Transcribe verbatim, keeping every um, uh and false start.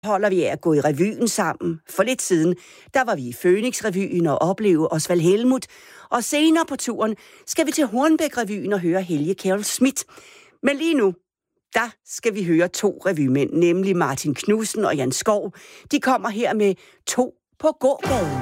holder vi af at gå i revyen sammen. For lidt siden, der var vi i Fønix-revyen og opleve Osvald Helmuth. Og senere på turen skal vi til Hornbæk-revyen og høre Helge Carol Schmidt. Men lige nu, der skal vi høre to revymænd, nemlig Martin Knudsen og Jan Skov. De kommer her med To på gågaden.